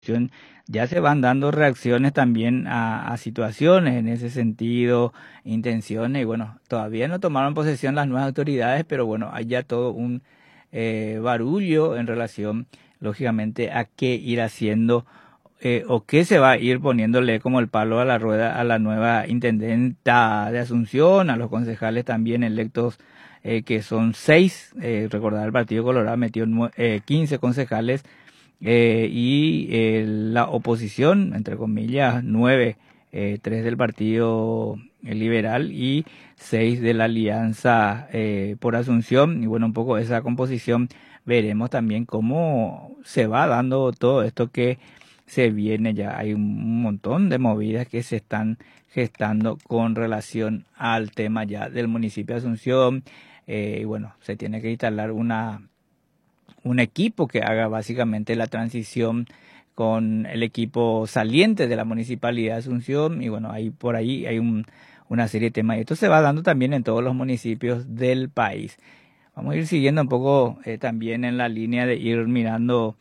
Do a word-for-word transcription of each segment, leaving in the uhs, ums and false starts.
ya se van dando reacciones también a, a situaciones en ese sentido, intenciones, y bueno, todavía no tomaron posesión las nuevas autoridades, pero bueno, hay ya todo un eh, barullo en relación, lógicamente, a qué ir haciendo eh, o qué se va a ir poniéndole como el palo a la rueda a la nueva intendenta de Asunción, a los concejales también electos, eh, que son seis. Eh, recordar, el Partido Colorado metió nue- eh, quince concejales, eh, y eh, la oposición, entre comillas, nueve, eh, tres del Partido Liberal y seis de la Alianza eh, por Asunción. Y bueno, un poco esa composición, veremos también cómo se va dando todo esto que se viene. Ya hay un montón de movidas que se están gestando con relación al tema ya del municipio de Asunción. Eh, y bueno, se tiene que instalar una un equipo que haga básicamente la transición con el equipo saliente de la Municipalidad de Asunción. Y bueno, ahí por ahí hay un, una serie de temas, y esto se va dando también en todos los municipios del país. Vamos a ir siguiendo un poco eh, también en la línea de ir mirando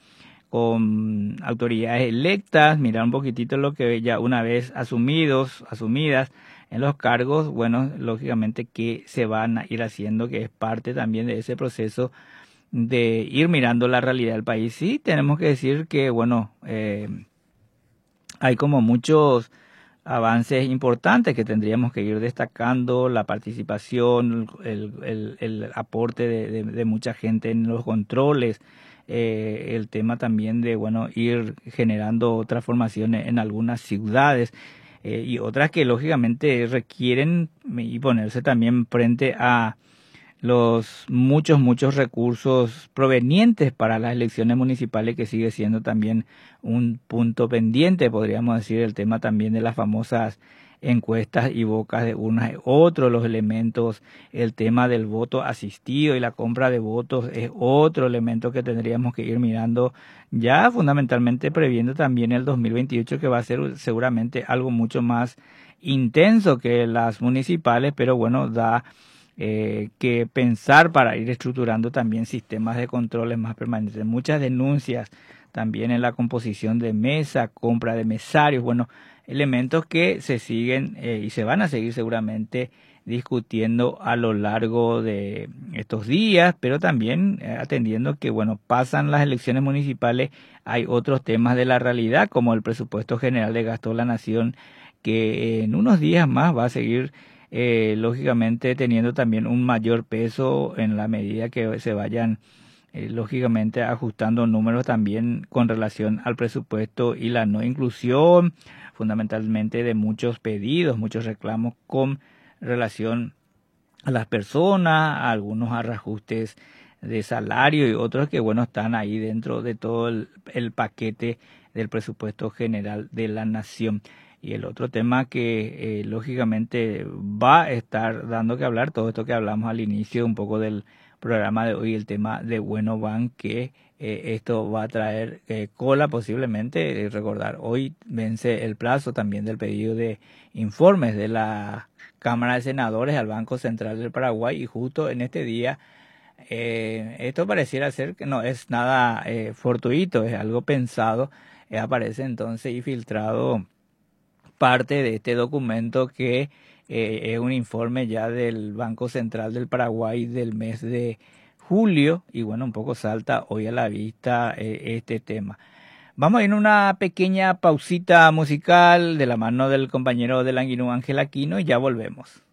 con autoridades electas, mirar un poquitito lo que ya una vez asumidos, asumidas en los cargos, bueno, lógicamente que se van a ir haciendo, que es parte también de ese proceso de ir mirando la realidad del país. Sí, tenemos que decir que, bueno, eh, hay como muchos avances importantes que tendríamos que ir destacando: la participación, el, el, el aporte de, de, de mucha gente en los controles, eh, el tema también de, bueno, ir generando transformaciones en algunas ciudades, eh, y otras que lógicamente requieren y ponerse también frente a los muchos, muchos recursos provenientes para las elecciones municipales, que sigue siendo también un punto pendiente, podríamos decir. El tema también de las famosas encuestas y bocas de urnas es otro de los elementos. El tema del voto asistido y la compra de votos es otro elemento que tendríamos que ir mirando, ya fundamentalmente previendo también el dos mil veintiocho, que va a ser seguramente algo mucho más intenso que las municipales, pero bueno, da eh, que pensar para ir estructurando también sistemas de controles más permanentes. Muchas denuncias también en la composición de mesa, compra de mesarios, bueno, elementos que se siguen eh, y se van a seguir seguramente discutiendo a lo largo de estos días, pero también eh, atendiendo que, bueno, pasan las elecciones municipales, hay otros temas de la realidad, como el presupuesto general de gasto de la nación, que en unos días más va a seguir eh, lógicamente teniendo también un mayor peso en la medida que se vayan eh, lógicamente ajustando números también con relación al presupuesto y la no inclusión fundamentalmente de muchos pedidos, muchos reclamos con relación a las personas, a algunos reajustes de salario y otros que, bueno, están ahí dentro de todo el, el paquete del presupuesto general de la nación. Y el otro tema que eh, lógicamente va a estar dando que hablar, todo esto que hablamos al inicio un poco del programa de hoy, el tema de Bueno Ban, que eh, esto va a traer eh, cola posiblemente. Eh, recordar, hoy vence el plazo también del pedido de informes de la Cámara de Senadores al Banco Central del Paraguay, y justo en este día eh, esto pareciera ser que no es nada eh, fortuito, es algo pensado. Eh, aparece entonces y filtrado parte de este documento que eh, es un informe ya del Banco Central del Paraguay del mes de julio, y bueno, un poco salta hoy a la vista eh, este tema. Vamos a ir a una pequeña pausita musical de la mano del compañero del Anguinú Ángel Aquino, y ya volvemos.